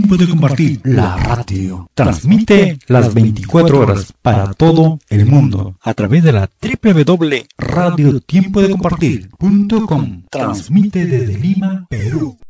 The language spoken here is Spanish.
Tiempo de Compartir, la radio. Transmite las 24 horas para todo el mundo a través de la www.radiotiempodecompartir.com. Transmite desde Lima, Perú.